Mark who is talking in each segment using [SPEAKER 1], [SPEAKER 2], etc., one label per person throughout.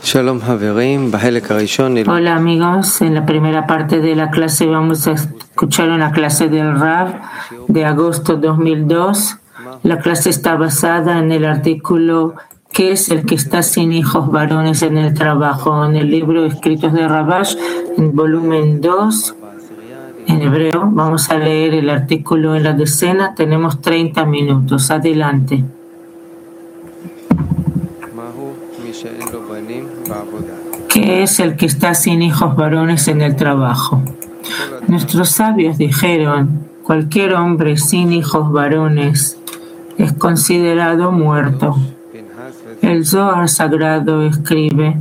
[SPEAKER 1] Hola amigos, en la primera parte de la clase vamos a escuchar una clase del Rav de agosto 2002. La clase está basada en el artículo ¿Qué es el que está sin hijos varones en el trabajo? En el libro Escritos de Rabash, en volumen 2, en hebreo. Vamos a leer el artículo en la decena, tenemos 30 minutos. Adelante. ¿Qué es el que está sin hijos varones en el trabajo? Nuestros sabios dijeron, cualquier hombre sin hijos varones es considerado muerto. El Zohar Sagrado escribe,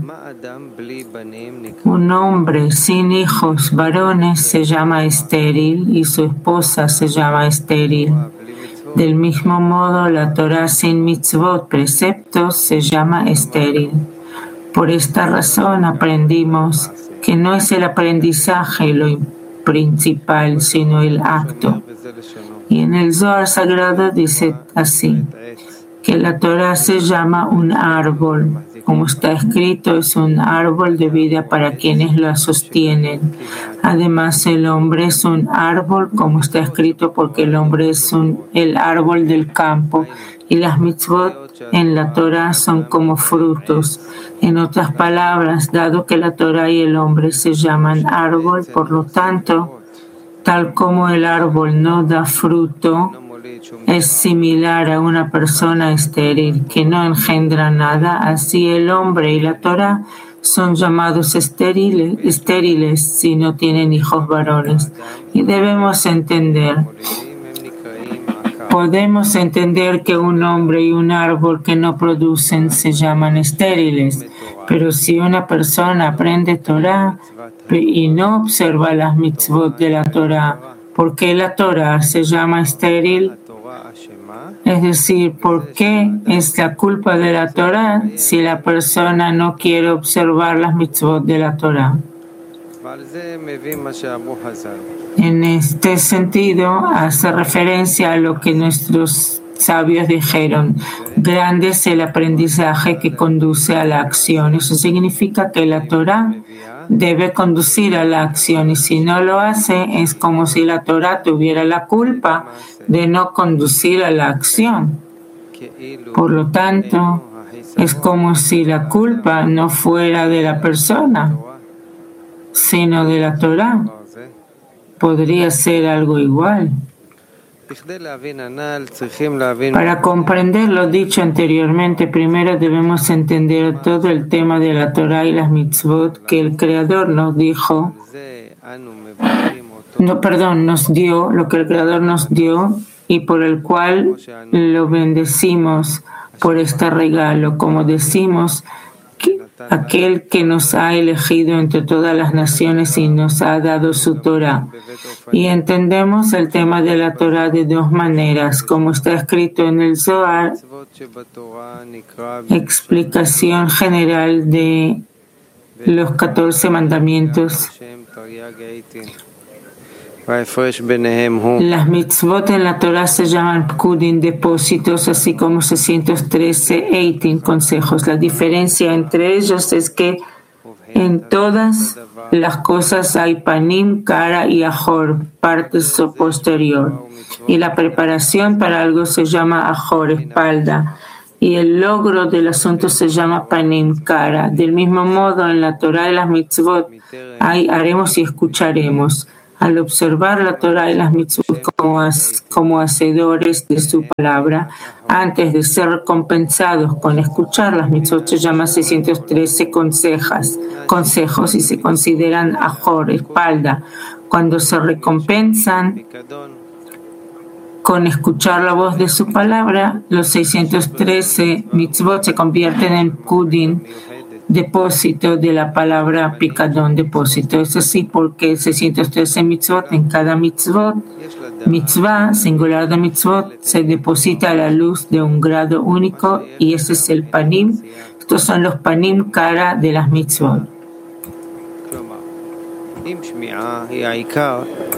[SPEAKER 1] un hombre sin hijos varones se llama estéril y su esposa se llama estéril. Del mismo modo, la Torah sin mitzvot, preceptos, se llama estéril. Por esta razón aprendimos que no es el aprendizaje lo principal, sino el acto. Y en el Zohar Sagrado dice así, que la Torah se llama un árbol. Como está escrito, es un árbol de vida para quienes la sostienen. Además, el hombre es un árbol, como está escrito, porque el hombre es el árbol del campo. Y las mitzvot en la Torah son como frutos. En otras palabras, dado que la Torah y el hombre se llaman árbol, por lo tanto, tal como el árbol no da fruto, es similar a una persona estéril que no engendra nada, así el hombre y la Torah son llamados estériles si no tienen hijos varones. Y debemos entender, podemos entender que un hombre y un árbol que no producen se llaman estériles, pero si una persona aprende Torah y no observa las mitzvot de la Torah, ¿por qué la Torah se llama estéril? Es decir, ¿por qué es la culpa de la Torah si la persona no quiere observar las mitzvot de la Torah? En este sentido, hace referencia a lo que nuestros sabios dijeron. Grande es el aprendizaje que conduce a la acción. Eso significa que la Torah debe conducir a la acción y si no lo hace es como si la Torah tuviera la culpa de no conducir a la acción. Por lo tanto, es como si la culpa no fuera de la persona, sino de la Torah. Podría ser algo igual. Para comprender lo dicho anteriormente, primero debemos entender todo el tema de la Torah y las mitzvot que el Creador nos dijo, nos dio, lo que el Creador nos dio y por el cual lo bendecimos por este regalo, como decimos, aquel que nos ha elegido entre todas las naciones y nos ha dado su Torah. Y entendemos el tema de la Torah de dos maneras, como está escrito en el Zohar, explicación general de los 14 mandamientos. Las mitzvot en la Torah se llaman pkudim, depósitos, así como 613 eitim, consejos. La diferencia entre ellos es que en todas las cosas hay panim, cara y ajor, parte posterior. Y la preparación para algo se llama ajor, espalda. Y el logro del asunto se llama panim, cara. Del mismo modo, en la Torah y las mitzvot hay haremos y escucharemos. Al observar la Torah y las mitzvot como hacedores de su palabra, antes de ser recompensados con escuchar las mitzvot, se llama 613 consejos y se consideran ajor, espalda. Cuando se recompensan con escuchar la voz de su palabra, los 613 mitzvot se convierten en pkudim, depósito de la palabra picadón, depósito. Es así porque 613 mitzvot, en cada mitzvah, singular de mitzvot, se deposita la luz de un grado único y ese es el panim. Estos son los panim, cara de las mitzvot.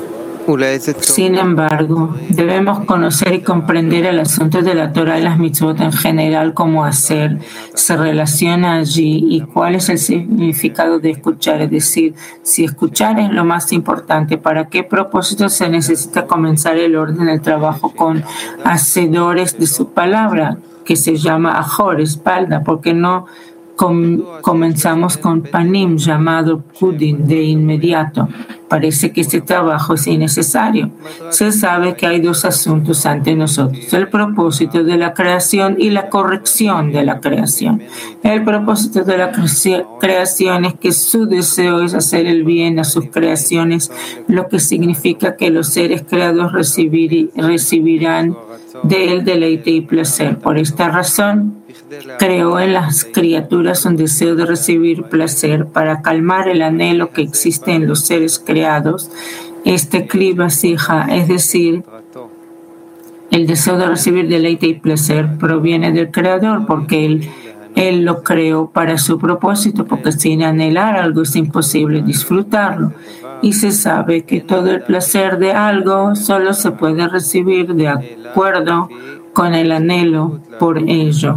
[SPEAKER 1] Sin embargo, debemos conocer y comprender el asunto de la Torah y las mitzvot en general, cómo hacer, se relaciona allí y cuál es el significado de escuchar. Es decir, si escuchar es lo más importante, ¿para qué propósito se necesita comenzar el orden del trabajo con hacedores de su palabra, que se llama ajor, espalda? Porque no comenzamos con panim, llamado pudin, de inmediato. Parece que este trabajo es innecesario. Se sabe que hay dos asuntos ante nosotros: el propósito de la creación y la corrección de la creación. El propósito de la creación es que su deseo es hacer el bien a sus creaciones, lo que significa que los seres creados recibirán de él deleite y placer. Por esta razón, creó en las criaturas un deseo de recibir placer para calmar el anhelo que existe en los seres creados. Este kli vasija, es decir, el deseo de recibir deleite y placer, proviene del Creador porque Él lo creó para su propósito, porque sin anhelar algo es imposible disfrutarlo. Y se sabe que todo el placer de algo solo se puede recibir de acuerdo con el anhelo por ello.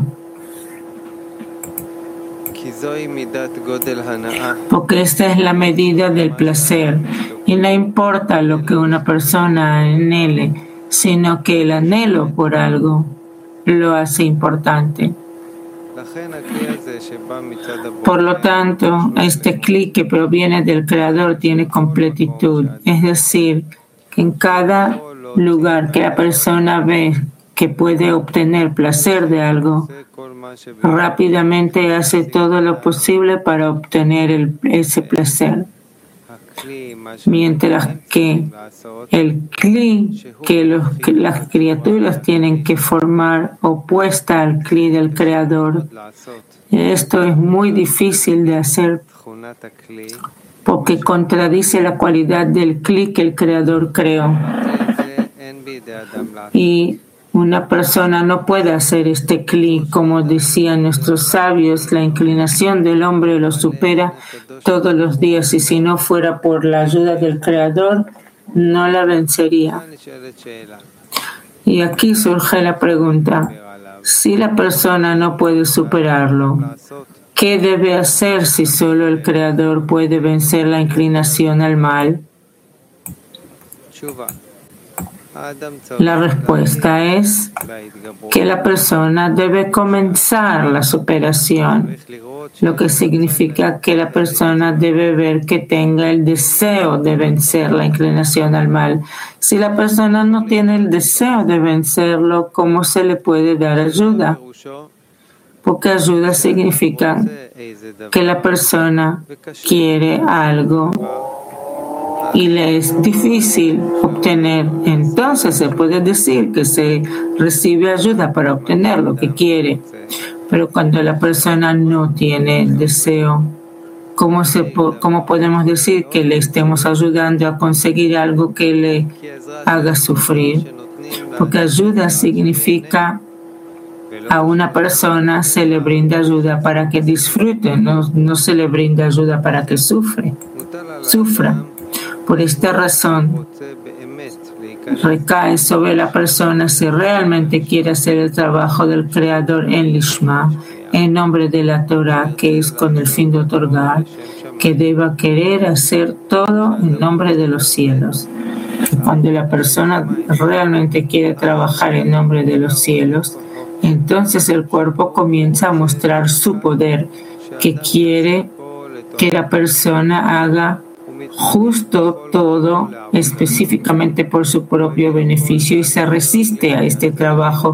[SPEAKER 1] Porque esta es la medida del placer y no importa lo que una persona anhele, sino que el anhelo por algo lo hace importante. Por lo tanto, este kli que proviene del Creador tiene completitud, es decir, que en cada lugar que la persona ve que puede obtener placer de algo, rápidamente hace todo lo posible para obtener ese placer. Mientras que el kli que las criaturas tienen que formar opuesta al kli del Creador, esto es muy difícil de hacer porque contradice la cualidad del kli que el Creador creó. Y una persona no puede hacer este kli, como decían nuestros sabios, la inclinación del hombre lo supera todos los días y si no fuera por la ayuda del Creador, no la vencería. Y aquí surge la pregunta, si la persona no puede superarlo, ¿qué debe hacer si solo el Creador puede vencer la inclinación al mal? La respuesta es que la persona debe comenzar la superación, lo que significa que la persona debe ver que tenga el deseo de vencer la inclinación al mal. Si la persona no tiene el deseo de vencerlo, ¿cómo se le puede dar ayuda? Porque ayuda significa que la persona quiere algo y le es difícil obtener. Entonces se puede decir que se recibe ayuda para obtener lo que quiere. Pero cuando la persona no tiene el deseo, ¿cómo podemos decir que le estemos ayudando a conseguir algo que le haga sufrir? Porque ayuda significa a una persona se le brinda ayuda para que disfrute, no se le brinda ayuda para que sufra. Por esta razón, recae sobre la persona si realmente quiere hacer el trabajo del Creador en Lishma, en nombre de la Torah, que es con el fin de otorgar, que deba querer hacer todo en nombre de los cielos. Y cuando la persona realmente quiere trabajar en nombre de los cielos, entonces el cuerpo comienza a mostrar su poder, que quiere que la persona haga justo todo específicamente por su propio beneficio y se resiste a este trabajo